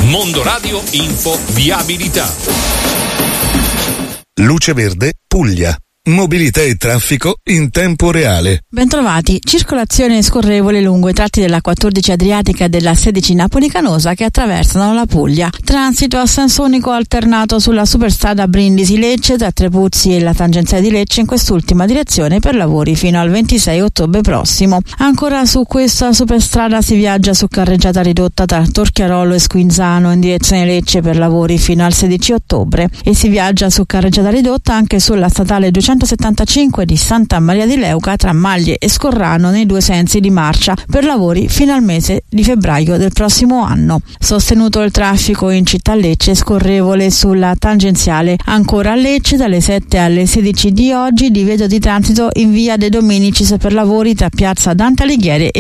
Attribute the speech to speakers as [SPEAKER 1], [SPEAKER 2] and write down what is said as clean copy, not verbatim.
[SPEAKER 1] Mondo Radio Info Viabilità.
[SPEAKER 2] Luce Verde Puglia. Mobilità e traffico in tempo reale.
[SPEAKER 3] Bentrovati. Circolazione scorrevole lungo i tratti della 14 Adriatica e della 16 Napoli Canosa che attraversano la Puglia. Transito a senso unico alternato sulla superstrada Brindisi-Lecce tra Trepuzzi e la tangenziale di Lecce in quest'ultima direzione per lavori fino al 26 ottobre prossimo. Ancora su questa superstrada si viaggia su carreggiata ridotta tra Torchiarolo e Squinzano in direzione Lecce per lavori fino al 16 ottobre e si viaggia su carreggiata ridotta anche sulla statale 275 di Santa Maria di Leuca tra Maglie e Scorrano nei due sensi di marcia per lavori fino al mese di febbraio del prossimo anno. Sostenuto il traffico in città Lecce, scorrevole sulla tangenziale ancora a Lecce dalle 7 alle 16 di oggi, divieto di transito in via De Dominicis per lavori tra piazza Dante Alighieri e